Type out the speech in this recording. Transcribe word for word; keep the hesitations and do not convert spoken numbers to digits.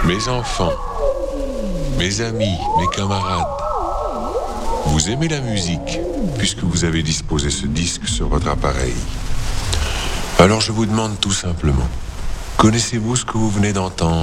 Mes enfants, mes amis, mes camarades, vous aimez la musique puisque vous avez disposé ce disque sur votre appareil. Alors je vous demande tout simplement, connaissez-vous ce que vous venez d'entendre ?